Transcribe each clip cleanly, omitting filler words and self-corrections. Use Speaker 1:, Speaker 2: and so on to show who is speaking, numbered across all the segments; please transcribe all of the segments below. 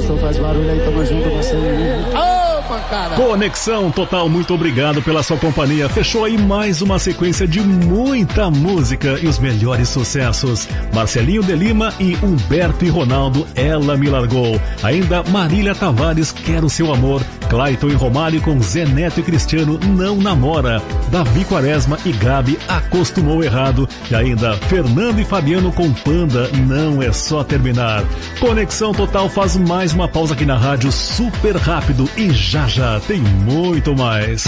Speaker 1: Gostou, faz barulho aí, tamo junto, você. Cara.
Speaker 2: Conexão Total, muito obrigado pela sua companhia. Fechou aí mais uma sequência de muita música e os melhores sucessos. Marcelinho de Lima e Humberto e Ronaldo, Ela Me Largou. Ainda Marília Tavares, Quero Seu Amor. Clayton e Romário com Zé Neto e Cristiano, Não Namora. Davi Quaresma e Gabi, Acostumou Errado. E ainda Fernando e Fabiano com Panda, Não É Só Terminar. Conexão Total faz mais uma pausa aqui na rádio, super rápido, e já tem muito mais.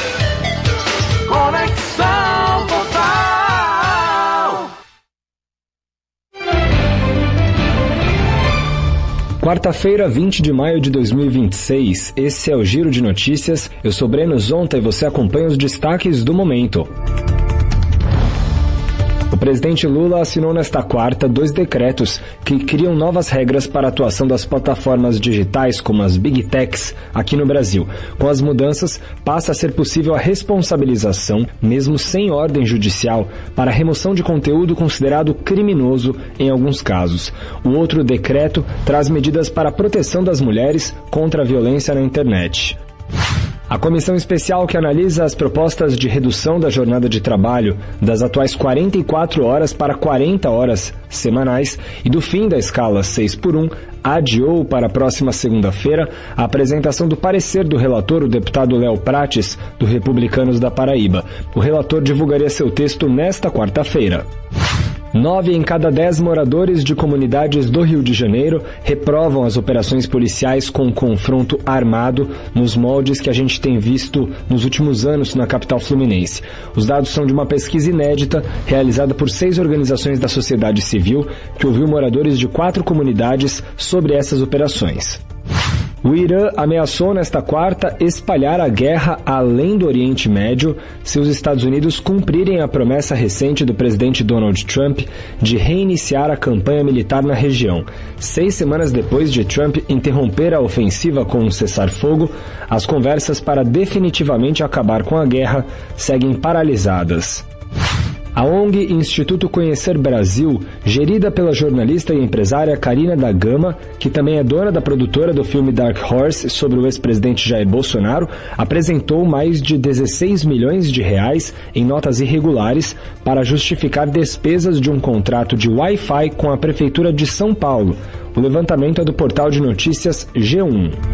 Speaker 3: Conexão Total.
Speaker 4: Quarta-feira, 20 de maio de 2026. Esse é o Giro de Notícias. Eu sou Breno Zonta e você acompanha os destaques do momento. O presidente Lula assinou nesta quarta 2 decretos que criam novas regras para a atuação das plataformas digitais como as Big Techs aqui no Brasil. Com as mudanças, passa a ser possível a responsabilização, mesmo sem ordem judicial, para a remoção de conteúdo considerado criminoso em alguns casos. O outro decreto traz medidas para a proteção das mulheres contra a violência na internet. A comissão especial que analisa as propostas de redução da jornada de trabalho das atuais 44 horas para 40 horas semanais e do fim da escala 6x1 adiou para a próxima segunda-feira a apresentação do parecer do relator, o deputado Léo Prates, do Republicanos da Paraíba. O relator divulgaria seu texto nesta quarta-feira. 9 em cada 10 moradores de comunidades do Rio de Janeiro reprovam as operações policiais com confronto armado nos moldes que a gente tem visto nos últimos anos na capital fluminense. Os dados são de uma pesquisa inédita realizada por 6 organizações da sociedade civil que ouviu moradores de 4 comunidades sobre essas operações. O Irã ameaçou nesta quarta espalhar a guerra além do Oriente Médio se os Estados Unidos cumprirem a promessa recente do presidente Donald Trump de reiniciar a campanha militar na região. 6 semanas depois de Trump interromper a ofensiva com um cessar-fogo, as conversas para definitivamente acabar com a guerra seguem paralisadas. A ONG Instituto Conhecer Brasil, gerida pela jornalista e empresária Karina da Gama, que também é dona da produtora do filme Dark Horse sobre o ex-presidente Jair Bolsonaro, apresentou mais de 16 milhões de reais em notas irregulares para justificar despesas de um contrato de Wi-Fi com a Prefeitura de São Paulo. O levantamento é do portal de notícias G1.